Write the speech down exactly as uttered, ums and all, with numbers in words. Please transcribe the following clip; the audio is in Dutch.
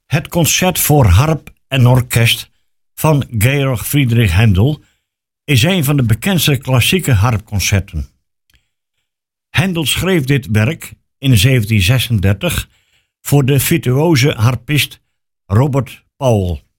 Het concert voor harp en orkest van Georg Friedrich Händel is een van de bekendste klassieke harpconcerten. Händel schreef dit werk in zeventien zesendertig voor de virtuoze harpist Robert Paul.